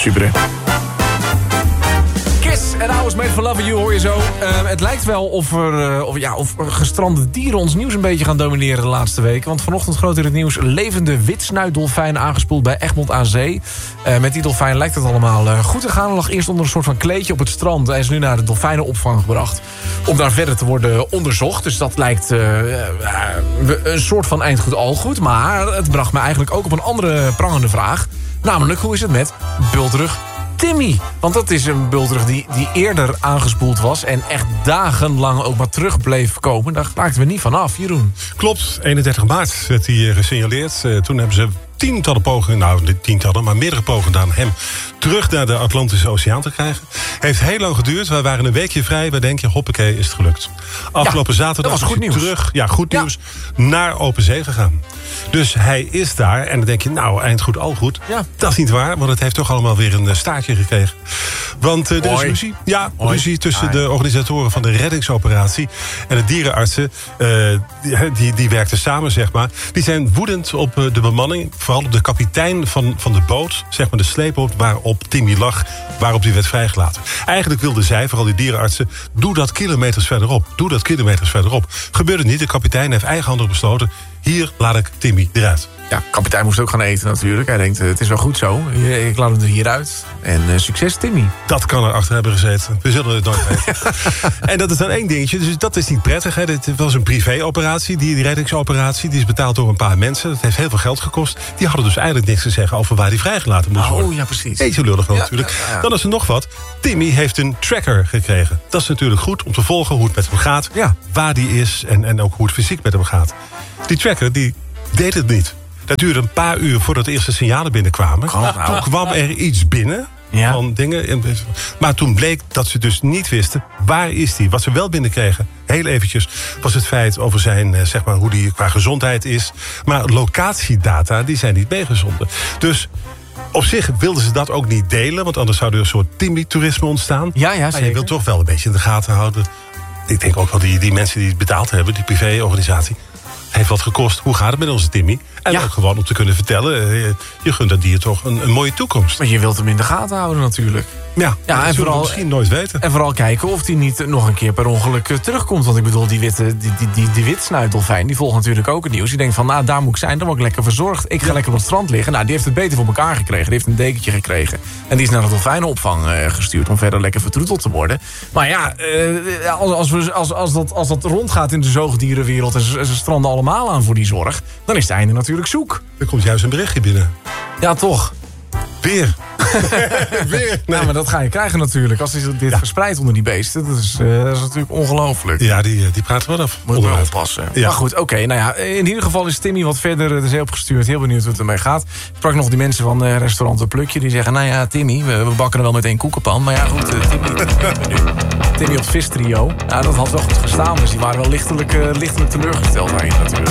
Super, hè? En I Was Made for Loving You hoor je zo. Het lijkt wel of gestrande dieren ons nieuws een beetje gaan domineren de laatste weken. Want vanochtend groot in het nieuws levende witsnuitdolfijn aangespoeld bij Egmond aan Zee. Met die dolfijn lijkt het allemaal goed te gaan. Hij lag eerst onder een soort van kleedje op het strand. Hij is nu naar de dolfijnenopvang gebracht. Om daar verder te worden onderzocht. Dus dat lijkt een soort van eindgoed al goed. Maar het bracht me eigenlijk ook op een andere prangende vraag. Namelijk, hoe is het met bultrug Timmy? Want dat is een bultrug die eerder aangespoeld was en echt dagenlang ook maar terug bleef komen. Daar raakten we niet van af, Jeroen. Klopt, 31 maart werd hij gesignaleerd. Toen hebben ze tientallen pogingen, nou niet tientallen, maar meerdere pogingen gedaan hem terug naar de Atlantische Oceaan te krijgen. Heeft heel lang geduurd. Wij waren een weekje vrij. Wij denken, hoppakee, is het gelukt. Afgelopen zaterdag was goed nieuws. Terug, goed nieuws, naar open zee gegaan. Dus hij is daar. En dan denk je, nou, eindgoed, al goed. Ja. Dat is niet waar, want het heeft toch allemaal weer een staartje gekregen. Want er is ruzie. Ja, ruzie tussen de organisatoren van de reddingsoperatie en de dierenartsen. Die werkten samen, zeg maar. Die zijn woedend op de bemanning. Vooral op de kapitein van de boot. Zeg maar de sleepboot waarop Timmy lag. Waarop die werd vrijgelaten. Eigenlijk wilden zij, vooral die dierenartsen, doe dat kilometers verderop. Gebeurde niet. De kapitein heeft eigenhandig besloten, hier laat ik Timmy eruit. Ja, kapitein moest ook gaan eten natuurlijk. Hij denkt, het is wel goed zo. Ik laat hem er hieruit. En succes, Timmy. Dat kan erachter hebben gezeten. We zullen het nooit weten. En dat is dan één dingetje. Dus dat is niet prettig. Hè. Dit was een privéoperatie. Die reddingsoperatie. Die is betaald door een paar mensen. Dat heeft heel veel geld gekost. Die hadden dus eigenlijk niks te zeggen over waar die vrijgelaten moest worden. Oh, ja, precies. Beetje lullig wel natuurlijk. Ja. Dan is er nog wat. Timmy heeft een tracker gekregen. Dat is natuurlijk goed om te volgen hoe het met hem gaat. Ja. Waar die is en ook hoe het fysiek met hem gaat. Die tracker, die deed het niet. Dat duurde een paar uur voordat de eerste signalen binnenkwamen. Toen kwam er iets binnen van dingen. Maar toen bleek dat ze dus niet wisten, waar is die? Wat ze wel binnenkregen, heel eventjes, was het feit over zijn, zeg maar, hoe die qua gezondheid is. Maar locatiedata, die zijn niet meegezonden. Dus op zich wilden ze dat ook niet delen, want anders zou er een soort Timmy-toerisme ontstaan. Ja, zeker. Maar je wilt toch wel een beetje in de gaten houden. Ik denk ook wel die mensen die het betaald hebben, die privéorganisatie, heeft wat gekost. Hoe gaat het met onze Timmy? En ook gewoon om te kunnen vertellen, je gunt dat dier toch een mooie toekomst. Maar je wilt hem in de gaten houden natuurlijk. Ja, en vooral misschien nooit weten. En vooral kijken of hij niet nog een keer per ongeluk terugkomt. Want ik bedoel, die witsnuitdolfijn, die volgt natuurlijk ook het nieuws. Die denkt van, nou, daar moet ik zijn, dan word ik lekker verzorgd. Ik ga lekker op het strand liggen. Nou, die heeft het beter voor elkaar gekregen. Die heeft een dekentje gekregen. En die is naar de dolfijnenopvang gestuurd om verder lekker vertroeteld te worden. Maar ja, als dat rondgaat in de zoogdierenwereld en ze stranden allemaal aan voor die zorg, dan is het einde natuurlijk zoek. Er komt juist een berichtje binnen. Ja, toch. Weer. Nee. Ja, maar dat ga je krijgen natuurlijk. Als dit verspreidt onder die beesten. Dat is natuurlijk ongelooflijk. Ja, die praten wel af. Moet je wel oppassen. Ja. Maar goed, oké. Nou ja, in ieder geval is Timmy wat verder de zee opgestuurd. Heel benieuwd hoe het ermee gaat. Ik sprak nog die mensen van restaurant De Plukje. Die zeggen, nou ja, Timmy, we bakken er wel met één koekenpan. Maar ja, goed, Timmy op het vistrio. Ja, dat had wel goed gestaan. Dus die waren wel lichtelijk teleurgesteld eigenlijk natuurlijk.